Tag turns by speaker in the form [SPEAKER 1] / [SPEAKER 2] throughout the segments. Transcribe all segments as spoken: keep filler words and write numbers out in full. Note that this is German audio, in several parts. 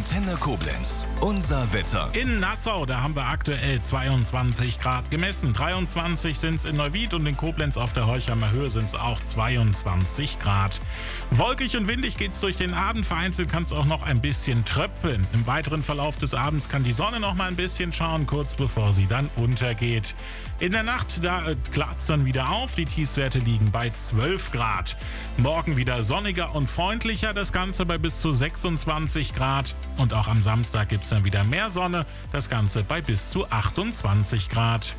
[SPEAKER 1] Antenne Koblenz. Unser Wetter.
[SPEAKER 2] In Nassau, da haben wir aktuell zweiundzwanzig Grad gemessen. dreiundzwanzig sind es in Neuwied und in Koblenz auf der Horchheimer Höhe sind es auch zweiundzwanzig Grad. Wolkig und windig geht's durch den Abend. Vereinzelt kann es auch noch ein bisschen tröpfeln. Im weiteren Verlauf des Abends kann die Sonne noch mal ein bisschen schauen, kurz bevor sie dann untergeht. In der Nacht, da äh, klart's dann wieder auf. Die Tiefstwerte liegen bei zwölf Grad. Morgen wieder sonniger und freundlicher. Das Ganze bei bis zu sechsundzwanzig Grad. Und auch am Samstag gibt's dann wieder mehr Sonne. Das Ganze bei bis zu achtundzwanzig Grad.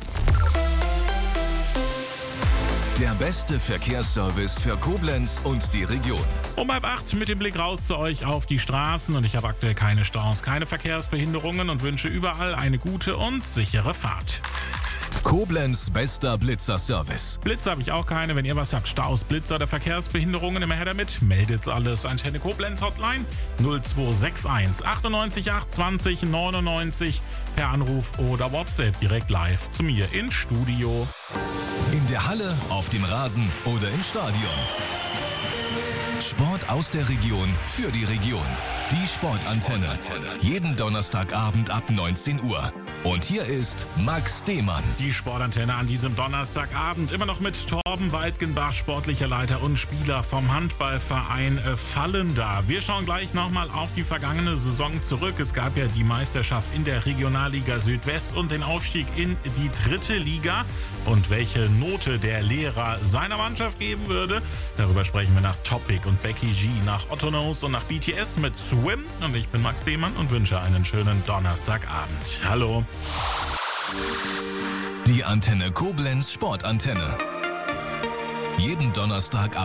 [SPEAKER 1] Der beste Verkehrsservice für Koblenz und die Region.
[SPEAKER 2] Um halb acht mit dem Blick raus zu euch auf die Straßen. Und ich habe aktuell keine Staus, keine Verkehrsbehinderungen und wünsche überall eine gute und sichere Fahrt.
[SPEAKER 1] Koblenz bester Blitzer-Service.
[SPEAKER 2] Blitzer habe ich auch keine. Wenn ihr was habt, Staus, Blitzer oder Verkehrsbehinderungen, immer her damit. Meldet's alles. Antenne Koblenz Hotline null zwei sechs eins achtundneunzig acht zwanzig neunundneunzig per Anruf oder WhatsApp direkt live zu mir ins Studio.
[SPEAKER 1] In der Halle, auf dem Rasen oder im Stadion. Sport aus der Region für die Region. Die Sportantenne. Jeden Donnerstagabend ab neunzehn Uhr. Und hier ist Max Demann.
[SPEAKER 2] Die Sportantenne an diesem Donnerstagabend immer noch mit Torben Weidgenbach, sportlicher Leiter und Spieler vom Handballverein Vallenda. Wir schauen gleich nochmal auf die vergangene Saison zurück. Es gab ja die Meisterschaft in der Regionalliga Südwest und den Aufstieg in die dritte Liga. Und welche Note der Lehrer seiner Mannschaft geben würde, darüber sprechen wir nach Topic und Becky G, nach Otto Knows und nach B T S mit Swim. Und ich bin Max Demann und wünsche einen schönen Donnerstagabend. Hallo.
[SPEAKER 1] Die Antenne Koblenz Sportantenne. Jeden Donnerstag ab